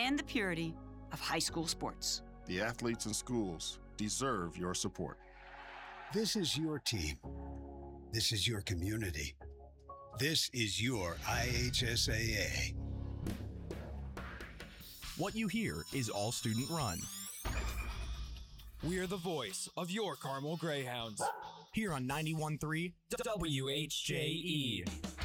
and the purity of high school sports. The athletes and schools deserve your support. This is your team. This is your community. This is your IHSAA. What you hear is all student run. We are the voice of your Carmel Greyhounds. Here on 91.3 WHJE.